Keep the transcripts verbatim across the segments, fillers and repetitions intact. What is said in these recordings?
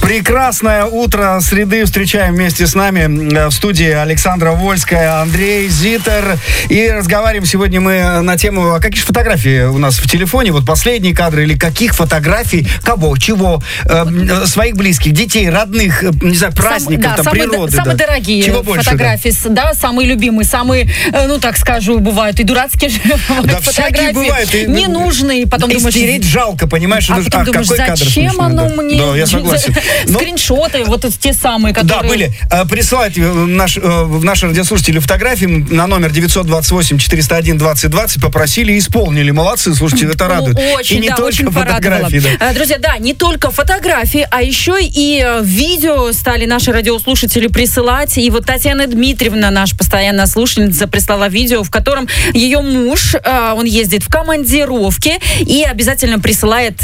Прекрасное утро среды. Встречаем вместе с нами в студии Александра Вольская, Андрей Зитер. И разговариваем сегодня мы на тему, а какие же фотографии у нас в телефоне, вот последние кадры, или каких фотографий, кого, чего, э, своих близких, детей, родных, не знаю, праздников, Сам, да, там, самые, природы. Самые да. дорогие чего больше, фотографии, да? да, самые любимые, самые, ну так скажу, бывают и дурацкие да, фотографии, бывают, и, ненужные, потом и думаешь... стереть жалко, понимаешь? А потом ах, думаешь, какой кадр зачем смешной, оно да. мне? Да, я согласен. Скриншоты, вот те самые, которые... Да, были. Присылайте наш, в наши радиослушатели фотографии на номер девятьсот двадцать восемь четыреста один двадцать двадцать. Попросили и исполнили. Молодцы, слушайте, это радует. Очень, и не да, только очень фотографии. Да. Друзья, да, не только фотографии, а еще и видео стали наши радиослушатели присылать. И вот Татьяна Дмитриевна, наша постоянная слушательница, прислала видео, в котором ее муж, он ездит в командировке и обязательно присылает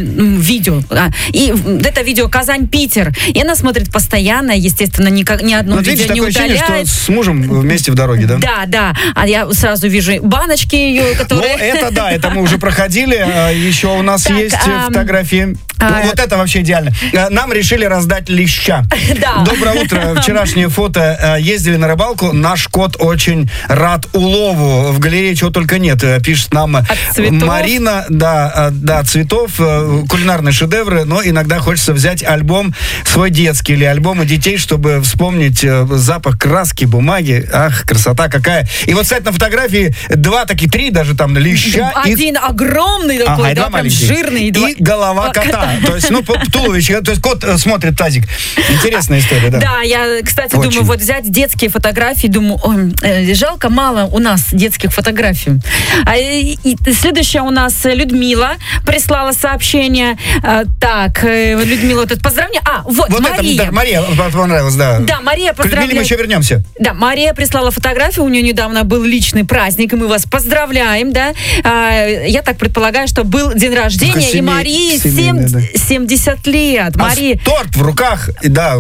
видео. И это видео Казань-Питер. И она смотрит постоянно, естественно, ни, ни одно вот видео видите, не удаляет. Ощущение, что с мужем вместе в дороге, да? Да, да. А я сразу вижу баночки ее, которые... Ну, это да, это мы уже проходили. Еще у нас так, есть а, фотографии. А, вот это вообще идеально. Нам решили раздать леща. Да. Доброе утро. Вчерашнее фото. Ездили на рыбалку. Наш кот очень рад улову. В галерее чего только нет. Пишет нам Марина. Да, да, цветов. Кулинарные шедевры. Но иногда хочется взять альбом свой детский или альбомы детей, чтобы вспомнить запах краски, бумаги. Ах, красота какая. И вот, кстати, на фотографии два, такие три даже там леща. Один и... огромный такой, ага, да, прям маленький. Жирный. И, два... и голова кота. кота. То есть, ну, туловище, то есть кот смотрит тазик. Интересная история, да. Да, я, кстати, Очень. думаю, вот взять детские фотографии, думаю, ой, э, жалко, мало у нас детских фотографий. А, и, и следующая у нас Людмила прислала сообщение. А, так, э, Людмила, вот это поздравление. А, вот, вот Мария. Это, да, Мария понравилась, да. Да, Мария поздравляет. К Людмиле мы еще вернемся. Да, Мария прислала фотографию, у нее недавно был личный праздник, и мы вас поздравляем, да. А, я так предполагаю, что был день рождения, семей, и Марии семь, да. семьдесят лет. А Мария... торт в руках, да.